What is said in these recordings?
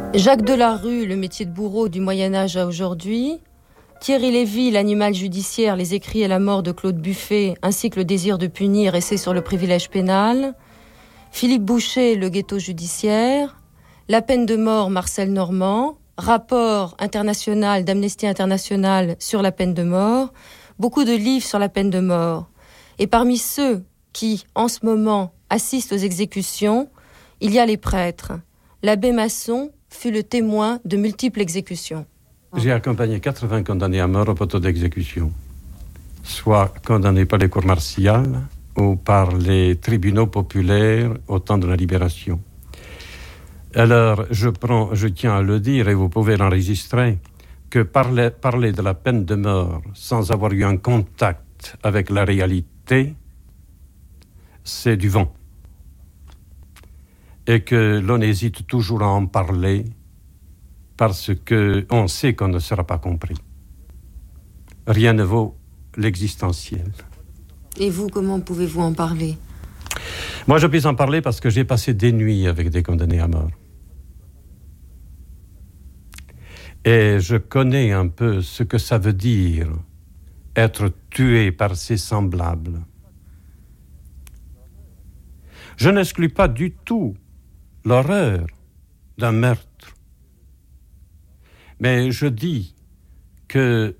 Jacques Delarue, le métier de bourreau du Moyen-Âge à aujourd'hui. Thierry Lévy, l'animal judiciaire, les écrits et la mort de Claude Buffet, ainsi que le désir de punir, essai sur le privilège pénal. Philippe Boucher, le ghetto judiciaire. La peine de mort, Marcel Normand. Rapport international d'Amnesty International sur la peine de mort. Beaucoup de livres sur la peine de mort. Et parmi ceux qui, en ce moment, assistent aux exécutions, il y a les prêtres. L'abbé Masson fut le témoin de multiples exécutions. J'ai accompagné 80 condamnés à mort au poteau d'exécution, soit condamnés par les cours martiales ou par les tribunaux populaires au temps de la Libération. Alors, je tiens à le dire, et vous pouvez l'enregistrer, que parler de la peine de mort sans avoir eu un contact avec la réalité, c'est du vent. Et que l'on hésite toujours à en parler parce qu'on sait qu'on ne sera pas compris. Rien ne vaut l'existentiel. Et vous, comment pouvez-vous en parler ? Moi, je puis en parler parce que j'ai passé des nuits avec des condamnés à mort. Et je connais un peu ce que ça veut dire être tué par ses semblables. Je n'exclus pas du tout l'horreur d'un meurtre. Mais je dis que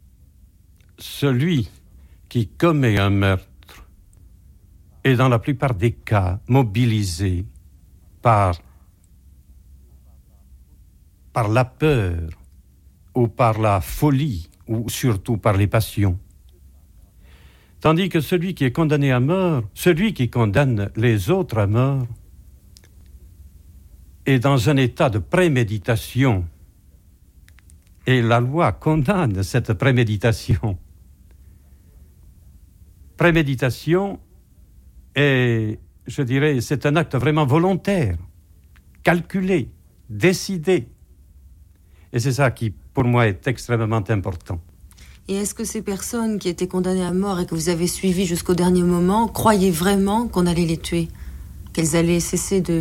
celui qui commet un meurtre est dans la plupart des cas mobilisé par la peur ou par la folie ou surtout par les passions. Tandis que celui qui est condamné à mort, celui qui condamne les autres à mort, est dans un état de préméditation. Et la loi condamne cette préméditation. Préméditation est, je dirais, c'est un acte vraiment volontaire, calculé, décidé. Et c'est ça qui, pour moi, est extrêmement important. Et est-ce que ces personnes qui étaient condamnées à mort et que vous avez suivies jusqu'au dernier moment croyaient vraiment qu'on allait les tuer, qu'elles allaient cesser de vivre ?